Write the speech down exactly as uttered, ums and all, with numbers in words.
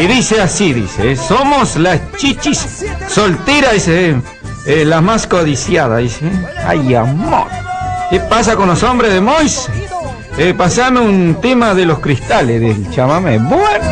Y dice así, dice, somos las chichis solteras, dice, eh, las más codiciadas, dice. Ay, amor. ¿Qué pasa con los hombres de Mois? Eh, pasame un tema de los cristales del chamamé. Bueno.